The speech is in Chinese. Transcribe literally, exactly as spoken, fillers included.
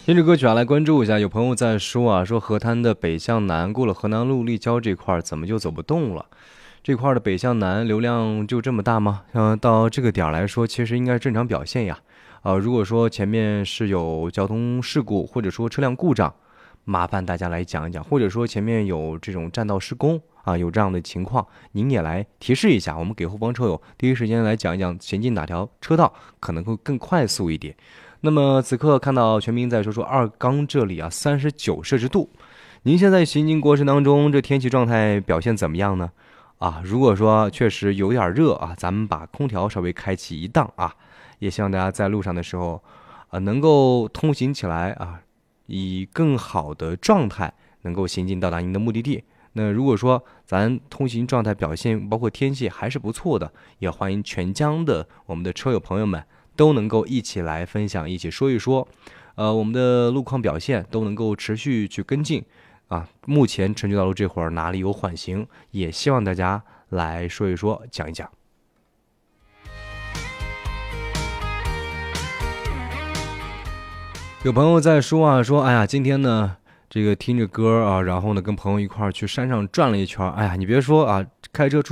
听着歌曲啊，来关注一下。有朋友在说啊，说河滩的北向南过了河南路立交这块怎么就走不动了？这块的北向南流量就这么大吗？嗯、呃，到这个点儿来说，其实应该是正常表现呀。呃，如果说前面是有交通事故或者说车辆故障，麻烦大家来讲一讲，或者说前面有这种占道施工啊，有这样的情况，您也来提示一下，我们给后方车友第一时间来讲一讲前进哪条车道可能会更快速一点。那么此刻看到全民在说说二缸这里啊，三十九摄氏度，您现在行进过程当中，这天气状态表现怎么样呢？啊，如果说确实有点热啊，咱们把空调稍微开启一档啊，也希望大家在路上的时候，啊，能够通行起来啊，以更好的状态能够行进到达您的目的地。那如果说咱通行状态表现包括天气还是不错的，也欢迎全疆的我们的车友朋友们都能够一起来分享，一起说一说，呃，我们的路况表现都能够持续去跟进啊。目前城区道路这会儿哪里有缓行，也希望大家来说一说，讲一讲。有朋友在说啊，说哎呀，今天呢，这个听着歌啊，然后呢，跟朋友一块儿去山上转了一圈，哎呀，你别说啊，开车出